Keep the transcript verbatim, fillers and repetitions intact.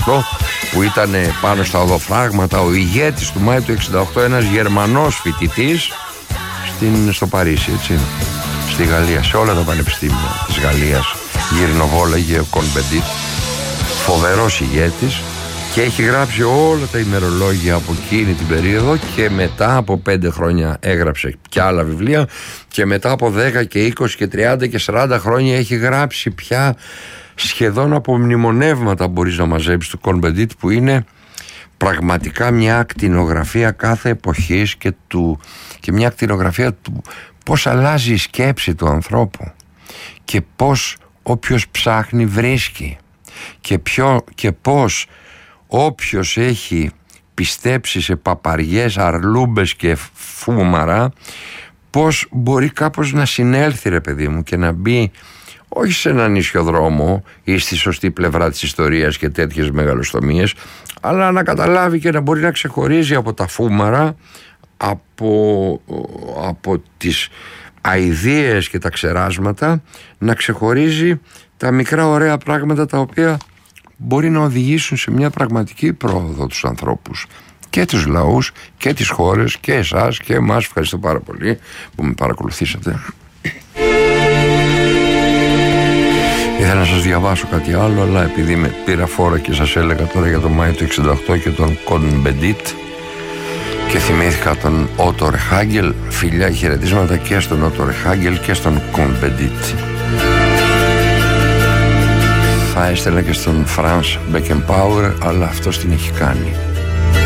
οκτώ, που ήταν πάνω στα οδοφράγματα ο ηγέτης του Μάη του εξήντα οκτώ, ένας Γερμανός φοιτητής στην, στο Παρίσι, έτσι, στη Γαλλία, σε όλα τα πανεπιστήμια της Γαλλίας γυρνοβόλαγε ο Κον-Μπεντίτ, φοβερός ηγέτης, και έχει γράψει όλα τα ημερολόγια από εκείνη την περίοδο, και μετά από πέντε χρόνια έγραψε κι άλλα βιβλία, και μετά από δέκα και είκοσι και τριάντα και σαράντα χρόνια έχει γράψει πια σχεδόν από μνημονεύματα μπορείς να μαζέψεις του Κον-Μπεντίτ, που είναι πραγματικά μια ακτινογραφία κάθε εποχής και, του, και μια ακτινογραφία του πώς αλλάζει η σκέψη του ανθρώπου και πώς όποιος ψάχνει βρίσκει, και, ποιο, και πώς όποιος έχει πιστέψει σε παπαριές, αρλούμπες και φούμαρα, πώς μπορεί κάπως να συνέλθει, ρε παιδί μου, και να μπει όχι σε έναν ισιοδρόμο ή στη σωστή πλευρά της ιστορίας και τέτοιες μεγαλοστομίες, αλλά να καταλάβει και να μπορεί να ξεχωρίζει από τα φούμαρα, από, από τις αηδίες και τα ξεράσματα, να ξεχωρίζει τα μικρά ωραία πράγματα τα οποία μπορεί να οδηγήσουν σε μια πραγματική πρόοδο τους ανθρώπους και τους λαούς και τις χώρες και εσάς και εμάς. Ευχαριστώ πάρα πολύ που με παρακολουθήσατε. Ήθελα να σας διαβάσω κάτι άλλο, αλλά επειδή με πήρα φόρα και σας έλεγα τώρα για τον Μάη του εξήντα οκτώ και τον Κον-Μπεντίτ και θυμήθηκα τον Ότο Ρεχάγκελ, φιλιά, χαιρετίσματα και στον Ότο Ρεχάγκελ και στον Κον-Μπεντίτ. Θα έστελνα και στον Φρανς Μπέκενπάουερ, αλλά αυτός την έχει κάνει.